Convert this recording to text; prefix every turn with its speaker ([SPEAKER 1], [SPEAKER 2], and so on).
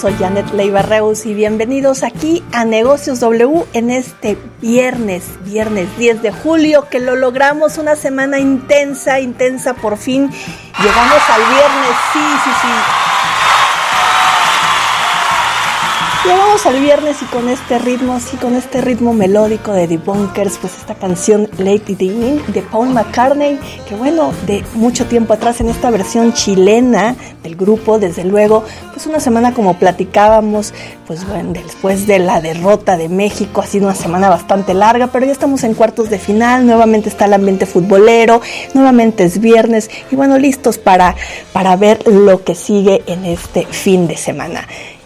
[SPEAKER 1] Soy Janet Leiva Reus y bienvenidos aquí a Negocios W en este viernes 10 de julio, que lo logramos, una semana intensa, por fin llegamos al viernes, sí. Llegamos al viernes y con este ritmo melódico de The Bunkers, pues esta canción Late Evening de Paul McCartney, que bueno, de mucho tiempo atrás en esta versión chilena del grupo, desde luego, pues una semana como platicábamos, pues bueno, después de la derrota de México, ha sido una semana bastante larga, pero ya estamos en cuartos de final, nuevamente está el ambiente futbolero, nuevamente es viernes y bueno, listos para ver lo que sigue en este fin de semana.